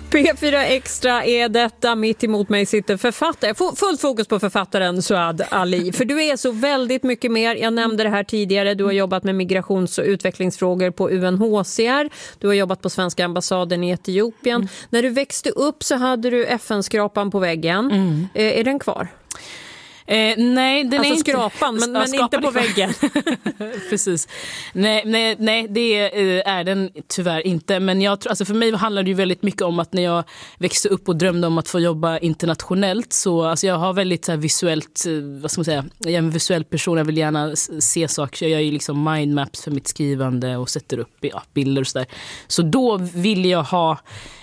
P4 Extra är detta. Mitt emot mig sitter författare. Fullt fokus på författaren Suad Ali. För du är så väldigt mycket mer. Jag nämnde det här tidigare. Du har jobbat med migrations- och utvecklingsfrågor på UNHCR. Du har jobbat på svenska ambassaden i Etiopien. När du växte upp så hade du FN-skrapan på väggen. Är den kvar? Nej, den alltså är skrapan, inte, men inte på väggen. Precis. Nej, det är den tyvärr inte. Men jag tror, alltså för mig handlar det ju väldigt mycket om att när jag växte upp och drömde om att få jobba internationellt, så alltså jag har väldigt så här visuellt, vad ska man säga, jag är en visuell person, jag vill gärna se saker. Jag gör ju liksom mindmaps för mitt skrivande och sätter upp bilder och sådär. Så då vill jag ha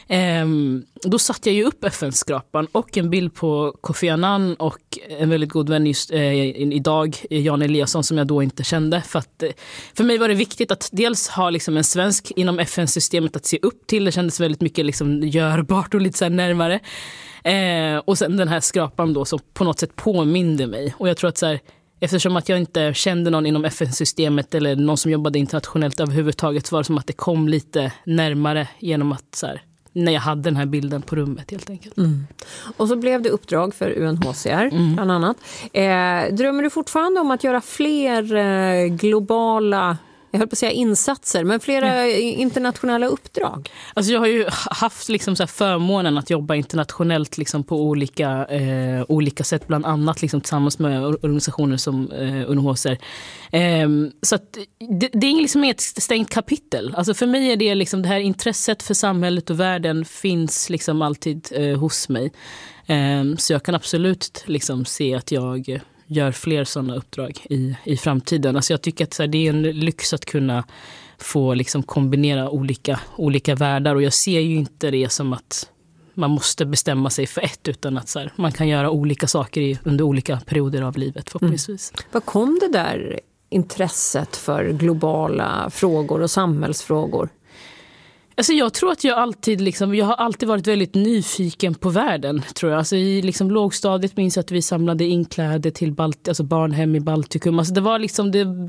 då satte jag ju upp FN-skrapan och en bild på Kofi Annan och en väldigt god vän just idag, Jan Eliasson, som jag då inte kände. För mig var det viktigt att dels ha liksom en svensk inom FN-systemet att se upp till. Det kändes väldigt mycket liksom görbart och lite så här närmare. Och sen den här skrapan då som på något sätt påminde mig. Och jag tror att så här, eftersom att jag inte kände någon inom FN-systemet eller någon som jobbade internationellt överhuvudtaget, var det som att det kom lite närmare genom att så här, när jag hade den här bilden på rummet helt enkelt. Och så blev det uppdrag för UNHCR bland annat. Drömmer du fortfarande om att göra fler globala, jag höll på att säga insatser, men flera internationella uppdrag? Alltså jag har ju haft liksom så här förmånen att jobba internationellt liksom på olika sätt, bland annat liksom tillsammans med organisationer som UNHCR. Så att det är liksom ett stängt kapitel. Alltså för mig är det liksom det här intresset för samhället och världen finns liksom alltid hos mig. Så jag kan absolut liksom se att jag gör fler sådana uppdrag i framtiden. Alltså jag tycker att så här, det är en lyx att kunna få liksom kombinera olika världar, och jag ser ju inte det som att man måste bestämma sig för ett, utan att så här, man kan göra olika saker under olika perioder av livet förhoppningsvis. Var kom det där intresset för globala frågor och samhällsfrågor? Alltså jag tror att jag har alltid varit väldigt nyfiken på världen, tror jag. Alltså i liksom lågstadiet minns jag att vi samlade in kläder till barnhem i Baltikum. Alltså det var liksom,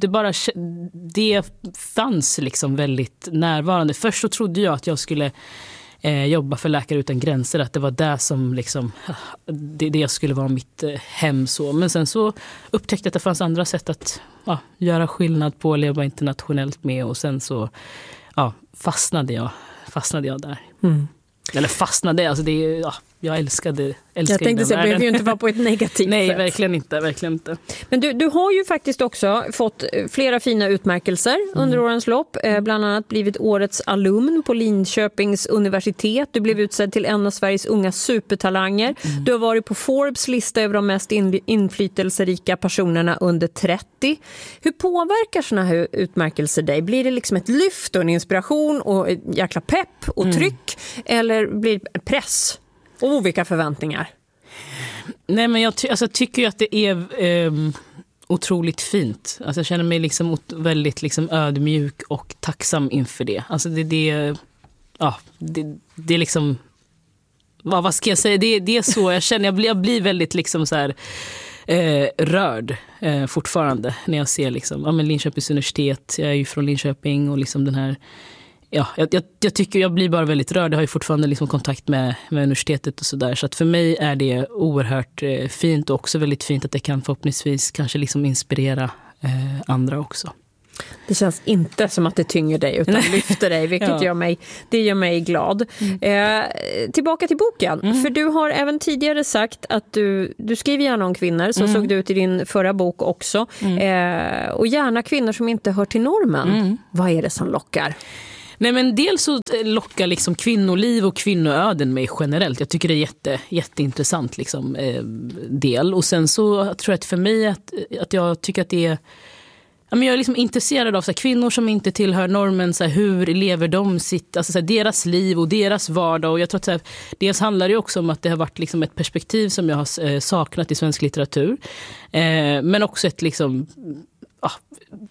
det fanns liksom väldigt närvarande. Först så trodde jag att jag skulle jobba för Läkare utan gränser, att det var där som liksom, det skulle vara mitt hem så. Men sen så upptäckte jag att det fanns andra sätt att göra skillnad på, leva internationellt med, och sen så fastnade jag där. Eller fastnade, alltså jag älskade jag tänkte säga, det behöver ju inte vara på ett negativt Nej, sätt. verkligen inte. Men du har ju faktiskt också fått flera fina utmärkelser under årens lopp. Bland annat blivit årets alumn på Linköpings universitet. Du blev utsedd till en av Sveriges unga supertalanger. Du har varit på Forbes lista över de mest inflytelserika personerna under 30. Hur påverkar såna här utmärkelser dig? Blir det liksom ett lyft och en inspiration och ett jäkla pepp och tryck? Eller blir det press? Vilka förväntningar? Nej, men jag tycker ju att det är otroligt fint. Alltså jag känner mig liksom väldigt liksom ödmjuk och tacksam inför det. Alltså det är liksom, vad ska jag säga? Det är så jag känner. Jag blir väldigt liksom så här rörd fortfarande när jag ser liksom, Linköpings universitet. Jag är ju från Linköping och liksom den här. Ja, jag tycker jag blir bara väldigt rörd. Jag har ju fortfarande liksom kontakt med universitetet och sådär. Så att för mig är det oerhört fint, och också väldigt fint att det kan förhoppningsvis kanske liksom inspirera andra också. Det känns inte som att det tynger dig utan lyfter dig, vilket gör mig glad. Tillbaka till boken. För du har även tidigare sagt att du skriver gärna om kvinnor, så såg det ut i din förra bok också. Och gärna kvinnor som inte hör till normen. Vad är det som lockar? Nej, men dels så lockar liksom kvinnoliv och kvinnoöden mig generellt. Jag tycker det är jätteintressant liksom, del. Och sen så tror jag att för mig att jag tycker att det är, jag är liksom intresserad av så här, kvinnor som inte tillhör normen, så här, hur lever de sitt, alltså så här, deras liv och deras vardag. Och jag tror att så här, dels handlar det också om att det har varit liksom ett perspektiv som jag har saknat i svensk litteratur. Men också ett liksom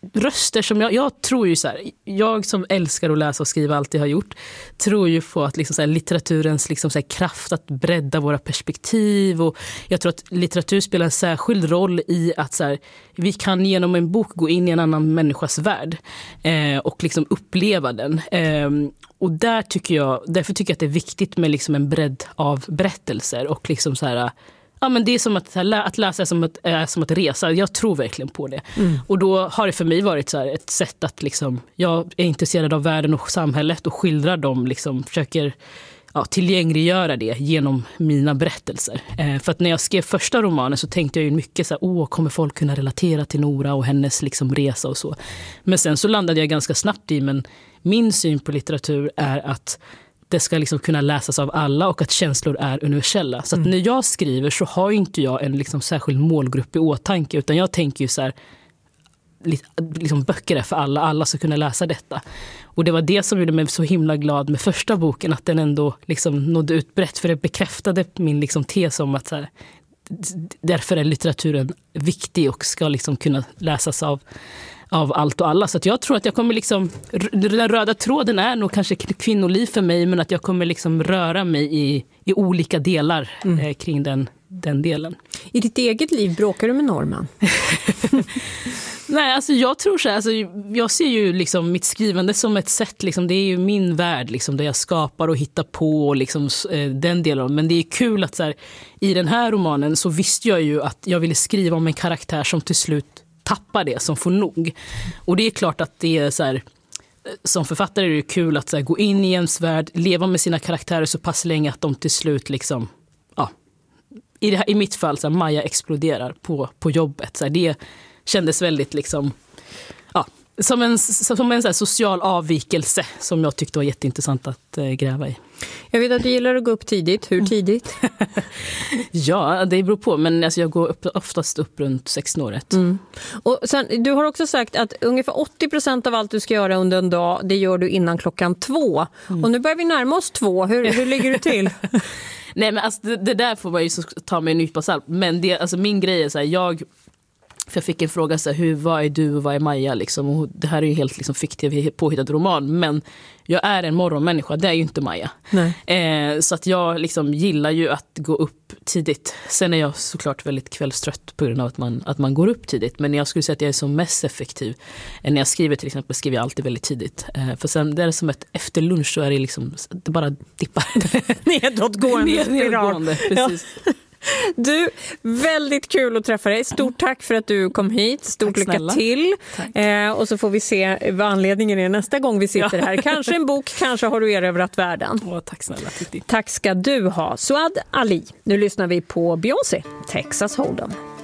röster som jag tror ju så här, jag som älskar att läsa och skriva, alltid har gjort, tror ju på att liksom så här, litteraturens liksom så här, kraft att bredda våra perspektiv, och jag tror att litteratur spelar en särskild roll i att så här, vi kan genom en bok gå in i en annan människas värld och liksom uppleva den. Och därför tycker jag att det är viktigt med liksom en bredd av berättelser och liksom så här. Ja, men det är som att läsa är som att resa. Jag tror verkligen på det. Och då har det för mig varit så här ett sätt att liksom, jag är intresserad av världen och samhället och skildrar dem, liksom, försöker tillgängliggöra det genom mina berättelser. För att när jag skrev första romanen så tänkte jag ju mycket så här, kommer folk kunna relatera till Nora och hennes liksom resa och så. Men sen så landade jag ganska snabbt i, men min syn på litteratur är att det ska liksom kunna läsas av alla och att känslor är universella. Så att när jag skriver så har ju inte jag en liksom särskild målgrupp i åtanke, utan jag tänker ju så här, liksom böcker är för alla, alla ska kunna läsa detta. Och det var det som gjorde mig så himla glad med första boken, att den ändå liksom nådde ut brett, för det bekräftade min liksom tes om att så här, därför är litteraturen viktig och ska liksom kunna läsas av allt och alla. Så att jag tror att jag kommer liksom, den röda tråden är nog kanske kvinnoliv för mig, men att jag kommer liksom röra mig i olika delar kring den delen. I ditt eget liv bråkar du med Norman? Nej, alltså jag tror så här, alltså jag ser ju liksom mitt skrivande som ett sätt, liksom, det är ju min värld liksom, där jag skapar och hittar på och liksom, den delen. Men det är kul att så här, i den här romanen så visste jag ju att jag ville skriva om en karaktär som till slut tappar det, som får nog. Och det är klart att det är så här, som författare är det kul att så här, gå in i ens värld, leva med sina karaktärer så pass länge att de till slut liksom, i mitt fall så här, Maja exploderar på jobbet. Så här, det kändes väldigt liksom, som en så här social avvikelse som jag tyckte var jätteintressant att gräva i. Jag vet att du gillar att gå upp tidigt. Hur tidigt? Ja, det beror på. Men alltså, jag går oftast upp runt 16-året. Och sen, du har också sagt att ungefär 80% av allt du ska göra under en dag, det gör du innan 2:00. Och nu börjar vi närma oss 2. Hur ligger du till? Nej, men alltså, det där får man ju ta med en nypa salt. Men det, alltså, min grej är så här, för jag fick en fråga så här, vad är du och vad är Maja liksom, och det här är ju helt liksom fiktiv påhittad roman, men jag är en morgonmänniska, det är ju inte Maja. Så att jag liksom gillar ju att gå upp tidigt. Sen är jag såklart väldigt kvällstrött på grund av att man går upp tidigt, men jag skulle säga att jag är som mest effektiv när jag skriver, till exempel skriver jag alltid väldigt tidigt, för sen det är som ett efter lunch så är det liksom, det bara dippar nedåtgående spiral. Precis. Du, väldigt kul att träffa dig. Stort tack för att du kom hit. Stort lycka till. Och så får vi se vad anledningen är nästa gång vi sitter här. Kanske en bok, kanske har du erövrat världen. Tack snälla. Tack ska du ha. Suad Ali. Nu lyssnar vi på Beyoncé, Texas Hold'em.